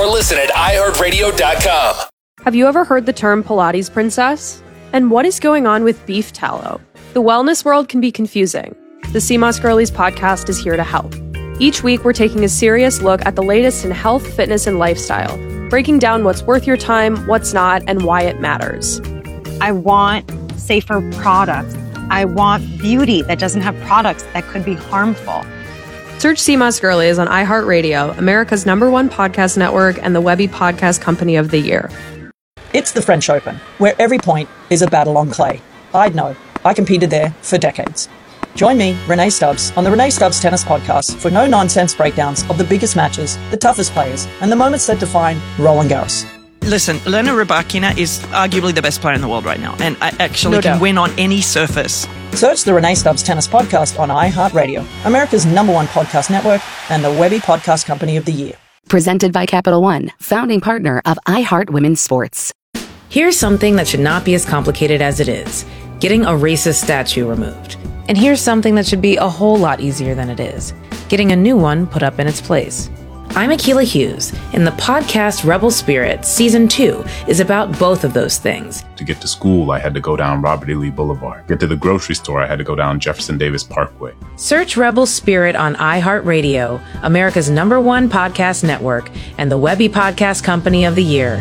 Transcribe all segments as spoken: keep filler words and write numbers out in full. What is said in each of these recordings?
or listen at i heart radio dot com. Have you ever heard the term Pilates princess? And what is going on with beef tallow? The wellness world can be confusing. The C M O S Girlies podcast is here to help. Each week, we're taking a serious look at the latest in health, fitness, and lifestyle, breaking down what's worth your time, what's not, and why it matters. I want safer products. I want beauty that doesn't have products that could be harmful. Search C M O S Girlies on iHeartRadio, America's number one podcast network and the Webby Podcast Company of the Year. It's the French Open, where every point is a battle on clay. I'd know. I competed there for decades. Join me, Renee Stubbs, on the Renee Stubbs Tennis Podcast for no-nonsense breakdowns of the biggest matches, the toughest players, and the moments that define Roland Garros. Listen, Elena Rybakina is arguably the best player in the world right now, and I actually No can doubt. win on any surface. Search the Renee Stubbs Tennis Podcast on iHeartRadio, America's number one podcast network, and the Webby Podcast Company of the Year. Presented by Capital One, founding partner of iHeart Women's Sports. Here's something that should not be as complicated as it is: getting a racist statue removed. And here's something that should be a whole lot easier than it is: getting a new one put up in its place. I'm Akilah Hughes, and the podcast Rebel Spirit Season two is about both of those things. To get to school, I had to go down Robert E. Lee Boulevard. Get to the grocery store, I had to go down Jefferson Davis Parkway. Search Rebel Spirit on iHeartRadio, America's number one podcast network, and the Webby Podcast Company of the Year.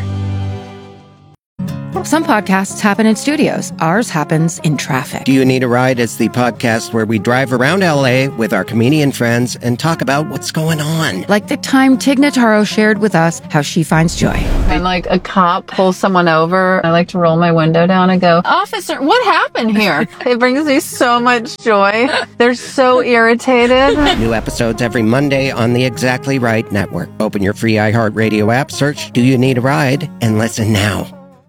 Some podcasts happen in studios. Ours happens in traffic. Do You Need a Ride is the podcast where we drive around L A with our comedian friends and talk about what's going on. Like the time Tig Notaro shared with us how she finds joy. When like a cop pulls someone over, I like to roll my window down and go, "Officer, what happened here?" It brings me so much joy. They're so irritated. New episodes every Monday on the Exactly Right Network. Open your free iHeartRadio app, search Do You Need a Ride, and listen now.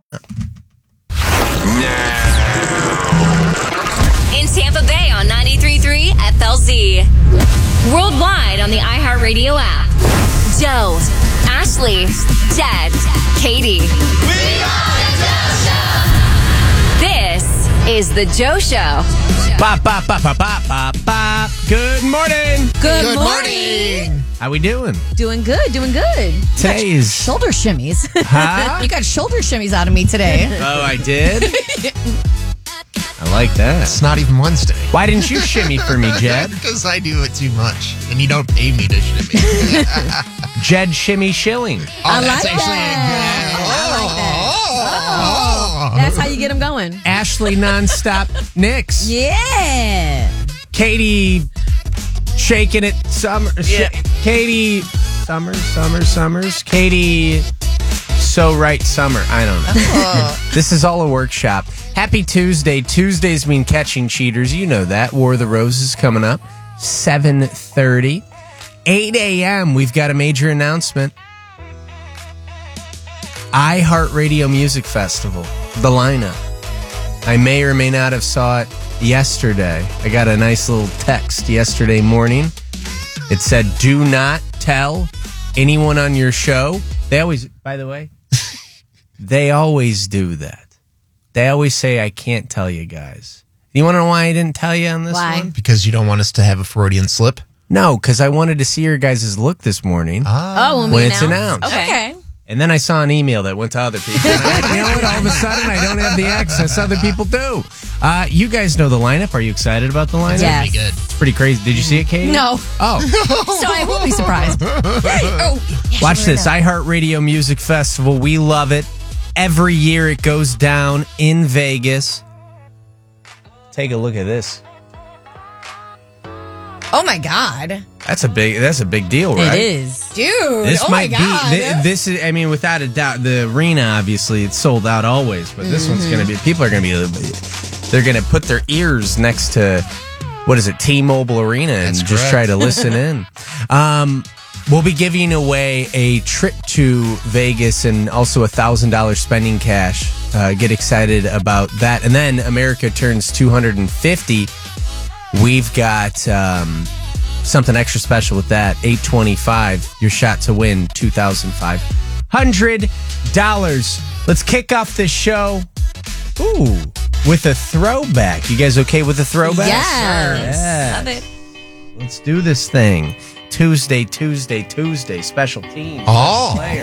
In Tampa Bay on ninety-three point three F L Z. Worldwide on the iHeartRadio app. Joe, Ashley, Jed, Katie. We are the Joe Show. This is the Joe Show. Bop, bop, bop, bop, bop, bop, bop. Good morning. Good, Good morning. morning. How we doing? Doing good, doing good. Today is shoulder shimmies. Huh? You got shoulder shimmies out of me today. Oh, I did? I like that. It's not even Wednesday. Why didn't you shimmy for me, Jed? Because I do it too much, and you don't pay me to shimmy. Jed Shimmy Shilling. Oh, I that's like actually that. Oh, I like that. oh, Oh, that's how you get them going. Ashley Nonstop Nicks. Yeah. Katie Shaking It Summer. Yeah. Sh- Katie Summers, Summers, Summers. Katie So Right Summer. I don't know. This is all a workshop. Happy Tuesday. Tuesdays mean catching cheaters. You know that. War of the Roses coming up. seven thirty. eight a.m. We've got a major announcement. iHeartRadio Music Festival. The lineup. I may or may not have saw it yesterday. I got a nice little text yesterday morning. It said, do not tell anyone on your show. They always, by the way, they always do that. They always say, I can't tell you guys. You want to know why I didn't tell you on this Why? one? Because you don't want us to have a Freudian slip? No, because I wanted to see your guys' look this morning. Oh, when, we when it's announced? announced. Okay. And then I saw an email that went to other people. And I, you know what? All of a sudden, I don't have the access other people do. Uh, you guys know the lineup. Are you excited about the lineup? Yes. Pretty good. It's pretty crazy. Did you see it, Katie? No. Oh. So I won't be surprised. Oh, yeah, Watch sure this. enough. iHeartRadio Music Festival. We love it. Every year it goes down in Vegas. Take a look at this. Oh my God. That's a big. That's a big deal, right? It is. Dude. This oh might my God. be. Th- this is. I mean, without a doubt, the arena obviously it's sold out always, but this Mm-hmm. one's going to be. People are going to be. They're going to put their ears next to what is it, T-Mobile Arena, and That's just correct. try to listen in. Um, we'll be giving away a trip to Vegas and also a thousand dollars spending cash. Uh, get excited about that, and then America turns two hundred fifty. We've got. Um, Something extra special with that. eight twenty-five, your shot to win two thousand five hundred dollars. Let's kick off this show. Ooh, with a throwback. You guys okay with a throwback? Yes. Yeah. Love it. Let's do this thing. Tuesday, Tuesday, Tuesday. Special team. Oh. Player.